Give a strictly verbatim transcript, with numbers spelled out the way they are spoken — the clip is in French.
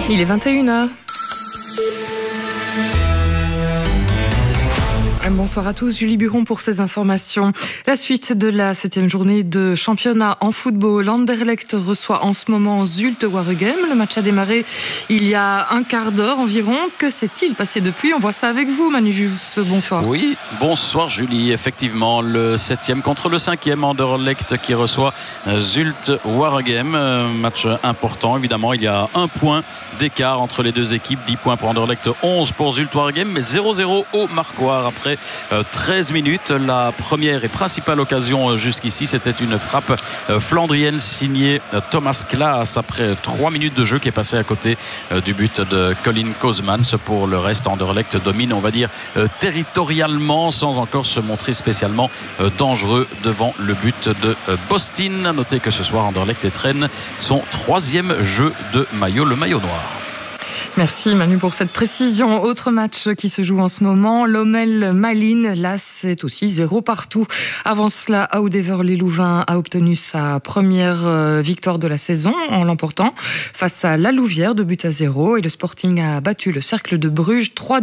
Il est vingt et une heures. Bonsoir à tous, Julie Buron pour ces informations. La suite de la septième journée de championnat en football. Anderlecht reçoit en ce moment Zulte Waregem. Le match a démarré il y a un quart d'heure environ. Que s'est-il passé depuis? On voit ça avec vous, Manu Jus. Bonsoir. Oui, bonsoir Julie. Effectivement, le septième contre le cinquième, Anderlecht qui reçoit Zulte Waregem. Match important, évidemment. Il y a un point d'écart entre les deux équipes. dix points pour Anderlecht, onze pour Zulte Waregem. Mais zéro zéro au marquoir après treize minutes. La première et principale occasion jusqu'ici, c'était une frappe flandrienne signée Thomas Klaas après trois minutes de jeu qui est passé à côté du but de Colin Kozmans. Pour le reste, Anderlecht domine, on va dire, territorialement, sans encore se montrer spécialement dangereux devant le but de Bostin. Notez que ce soir, Anderlecht étrenne son troisième jeu de maillot, le maillot noir. Merci Manu pour cette précision. Autre match qui se joue en ce moment, Lommel Malines. Là, c'est aussi zéro partout. Avant cela, Oudever-les-Louvains a obtenu sa première victoire de la saison en l'emportant face à la Louvière de but à zéro. Et le Sporting a battu le Cercle de Bruges trois